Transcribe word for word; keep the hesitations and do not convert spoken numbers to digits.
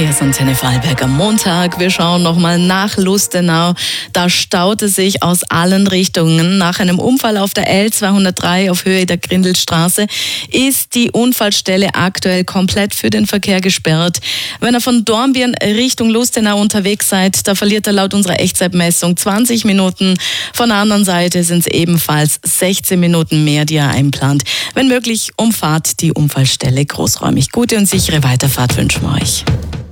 Verkehrsantenne Vorarlberg am Montag. Wir schauen nochmal nach Lustenau. Da staute sich aus allen Richtungen. Nach einem Unfall auf der L zweihundertdrei auf Höhe der Grindelstraße ist die Unfallstelle aktuell komplett für den Verkehr gesperrt. Wenn ihr von Dornbirn Richtung Lustenau unterwegs seid, da verliert er laut unserer Echtzeitmessung zwanzig Minuten. Von der anderen Seite sind es ebenfalls sechzehn Minuten mehr, die er einplant. Wenn möglich, umfahrt die Unfallstelle großräumig. Gute und sichere Weiterfahrt wünschen wir euch.